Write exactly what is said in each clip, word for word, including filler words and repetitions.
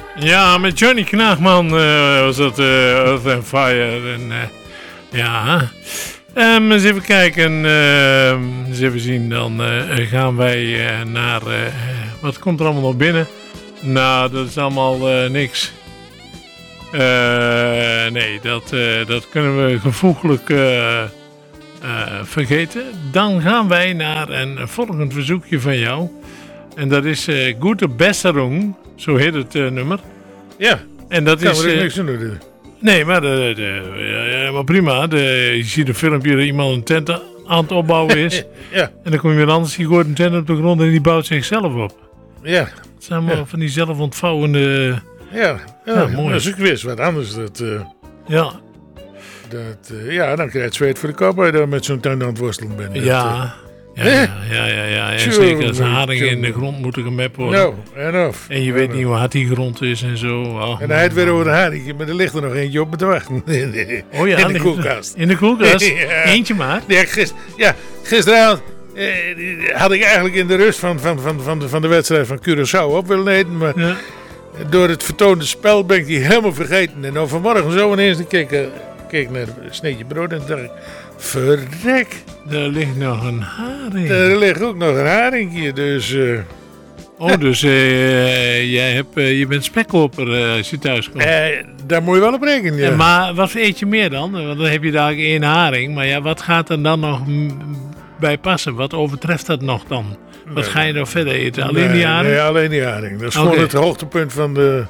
Ja, met Johnny Knaagman uh, was dat uh, Earth and Fire. En, uh, ja, um, eens even kijken. Uh, eens even zien. Dan uh, gaan wij uh, naar... Uh, wat komt er allemaal nog binnen? Nou, dat is allemaal uh, niks. Uh, nee, dat, uh, dat kunnen we gevoeglijk uh, uh, vergeten. Dan gaan wij naar een volgend verzoekje van jou. En dat is uh, Gute Besserung. Zo heet het uh, nummer. Ja, en dat kan is... we er Uh, niks aan doen. Nee, maar, de, de, ja, maar prima. De, je ziet een filmpje dat iemand een tent aan het opbouwen is. Ja. En dan kom je anders, die gooit een tent op de grond en die bouwt zichzelf op. Ja. Het zijn allemaal ja. van die zelfontvouwende... Ja, ja, ja mooi. Dat is een quiz, wat anders. Dat, uh, ja. Dat, uh, ja, dan krijg je het zweet voor de kop als je daar met zo'n tuin aan het worstelen bent. Ja. Dat, Ja, ja, ja, ja, ja. En zeker als haringen in de grond moeten gemapt worden. Nou, en of. En je weet niet hoe hard die grond is en zo. Oh, en hij heeft weer over de haringen, maar er ligt er nog eentje op me te wachten. Oh ja, in de koelkast. In de koelkast? Ja. Eentje maar? Ja, gister, ja gisteravond eh, had ik eigenlijk in de rust van, van, van, van, de, van de wedstrijd van Curaçao op willen eten. Maar ja. door het vertoonde spel ben ik die helemaal vergeten. En dan vanmorgen zo ineens keek ik keek naar een sneetje brood en dacht ik... Verrek. Er ligt nog een haring. Er ligt ook nog een haringje, dus... Uh... Oh, dus uh, jij hebt, uh, je bent spekkoper uh, als je thuis komt. Uh, daar moet je wel op rekenen, ja. En maar wat eet je meer dan? Want dan heb je daar één haring. Maar ja, wat gaat er dan nog m- bij passen? Wat overtreft dat nog dan? Wat nee, ga je nog verder eten? Alleen nee, die haring? Nee, alleen die haring. Dat is okay. gewoon het hoogtepunt van de...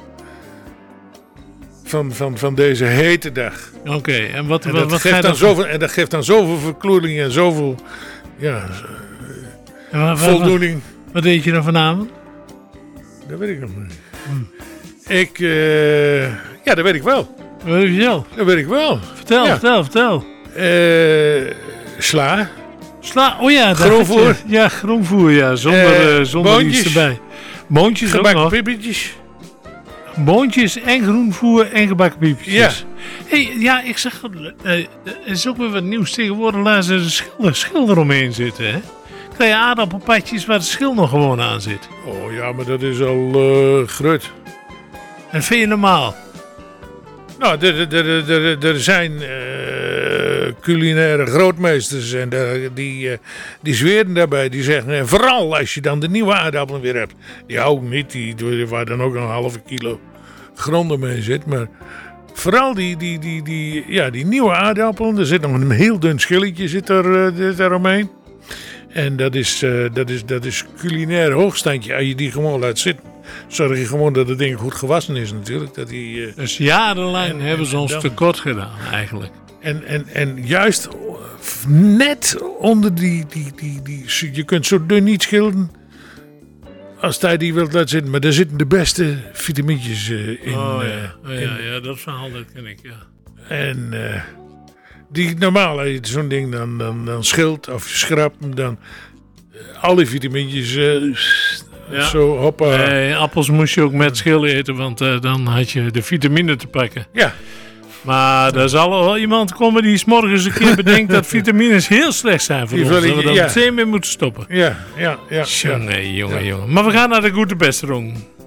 Van, van, van deze hete dag. Oké, okay. en wat, en wat, dat wat geeft ga je dan zoveel, en dat geeft dan zoveel verkloering en zoveel ja, en wat, voldoening. Wat, wat eet je dan vanavond? Dat weet ik nog niet. Hmm. Ik, uh, ja, dat weet ik wel. Wat weet je zelf? Dat weet ik wel. Vertel, ja. vertel, vertel. Uh, sla. Sla, oh ja. Groenvoer. Ja, groenvoer, ja. Zonder, uh, zonder boontjes. iets erbij. Boontjes ook nog. Pippetjes. Boontjes en groenvoer en gebakken piepjes. Ja. Hey, ja, ik zeg, uh, er is ook weer wat nieuws tegenwoordig. Laat ze de schil, schil eromheen zitten, hè. Krijg je aardappelpatjes waar de schil nog gewoon aan zit. Oh ja, maar dat is al uh, grut. En vind je normaal? Nou, er, er, er, er zijn uh, culinaire grootmeesters en de, die, uh, die zweren daarbij. Die zeggen, en vooral als je dan de nieuwe aardappelen weer hebt. Die hou ik niet, die, waar dan ook een halve kilo gronden mee zit. Maar vooral die, die, die, die, ja, die nieuwe aardappelen, er zit nog een heel dun schilletje zit er, uh, er omheen. En dat is, uh, dat, is, dat is culinair hoogstandje. Als je die gewoon laat zitten, zorg je gewoon dat het ding goed gewassen is natuurlijk. Dat die, uh, dus jarenlang en, hebben ze ons dan tekort gedaan eigenlijk. En, en, en juist net onder die, die, die, die... Je kunt zo dun niet schilderen als hij die wilt laten zitten. Maar daar zitten de beste vitamintjes uh, in. Oh ja, uh, oh, ja, in. ja, dat verhaal dat ken ik, ja. En... Uh, die normaal, als je zo'n ding dan, dan, dan schilt of je schrapt hem, dan uh, al die vitamintjes uh, ja. zo hoppa. Hey, appels moest je ook met schil eten, want uh, dan had je de vitamine te pakken. Ja. Maar er zal wel iemand komen die 's morgens een keer bedenkt dat vitamines heel slecht zijn voor die ons. Dat we dat ja. meteen mee moeten stoppen. Ja, ja, ja. Jongen, ja. jongen, ja. jongen. Maar we gaan naar de Gute Besserung.